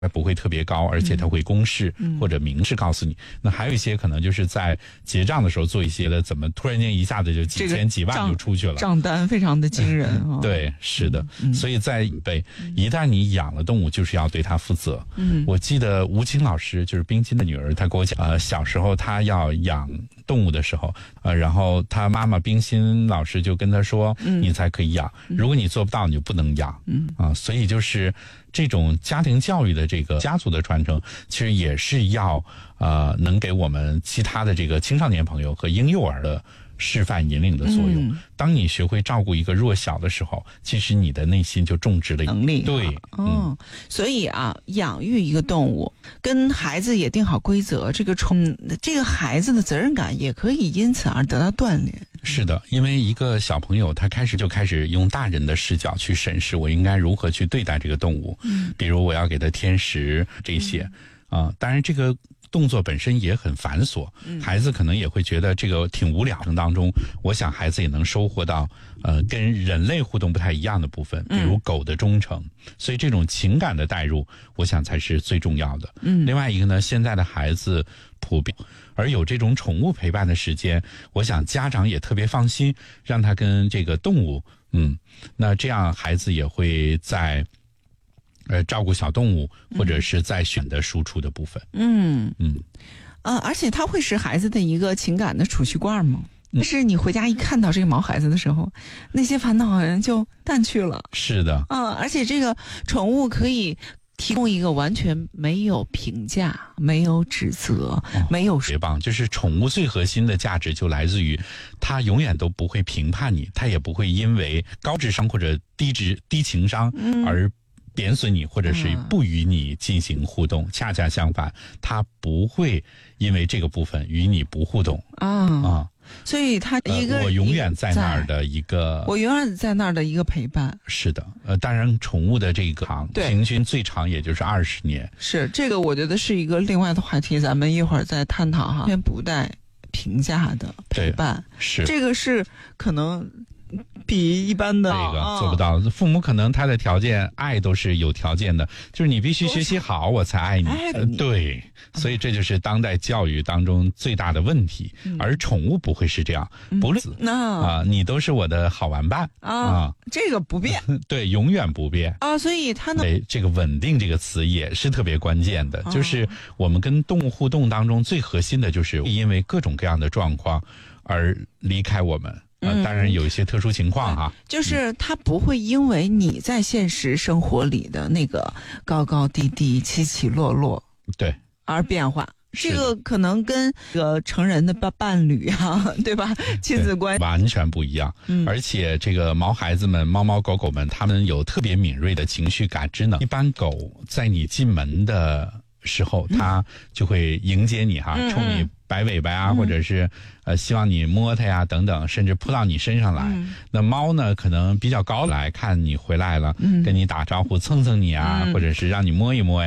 不会特别高，而且它会公示或者明示告诉你。那还有一些可能就是在结账的时候做一些的，怎么突然间一下子就几千几万就出去了， 账单非常的惊人啊。 对，是的。所以在一旦你养了动物，就是要对它负责。我记得吴清老师就是冰清的女儿，她给我讲，小时候她要养动物的时候，然后她妈妈冰心老师就跟她说，你才可以养，如果你做不到，你就不能养。所以就是这种家庭教育的这个家族的传承，其实也是要能给我们其他的这个青少年朋友和婴幼儿的示范引领的作用。当你学会照顾一个弱小的时候，其实你的内心就种植了能力。 对， 所以养育一个动物，跟孩子也定好规则，这个孩子的责任感也可以因此而得到锻炼。 是的，因为一个小朋友他开始用大人的视角去审视我应该如何去对待这个动物，比如我要给他添食这些当然这个动作本身也很繁琐，孩子可能也会觉得这个挺无聊的当中，我想孩子也能收获到跟人类互动不太一样的部分，比如狗的忠诚，所以这种情感的带入我想才是最重要的。另外一个呢，现在的孩子普遍而有这种宠物陪伴的时间，我想家长也特别放心，让他跟这个动物那这样孩子也会在照顾小动物或者是在选择输出的部分。 而且它会是孩子的一个情感的储蓄罐吗？但是你回家一看到这个毛孩子的时候，那些烦恼好像就淡去了。 是的。 而且这个宠物可以提供一个完全没有评价、没有指责、没有别棒，就是宠物最核心的价值就来自于它永远都不会评判你，它也不会因为高智商或者低情商而贬损你，或者是不与你进行互动，恰恰相反，它不会因为这个部分与你不互动所以它我永远在那儿的一个， 我永远在那儿的一个陪伴。 是的，当然宠物的这个平均最长也就是20年。 是这个，我觉得是一个另外的话题，咱们一会儿再探讨哈。全不带评价的陪伴， 是这个是可能比一般的这个做不到。父母可能他的条件爱都是有条件的，就是你必须学习好我才爱你。对，所以这就是当代教育当中最大的问题。而宠物不会是这样，不论你都是我的好玩伴这个不变。 对，永远不变所以它呢， 这个稳定这个词也是特别关键的，就是我们跟动物互动当中最核心的就是因为各种各样的状况而离开我们。当然有一些特殊情况就是它不会因为你在现实生活里的那个高高低低、起起落落对而变化。这个可能跟成人的伴侣对吧？亲子关系完全不一样。而且这个毛孩子们、猫猫狗狗们，他们有特别敏锐的情绪感知能。一般狗在你进门的时候，它就会迎接你冲你摆尾巴或者是希望你摸它呀等等，甚至扑到你身上来。那猫呢，可能比较高来看你回来了，跟你打招呼，蹭蹭你或者是让你摸一摸呀。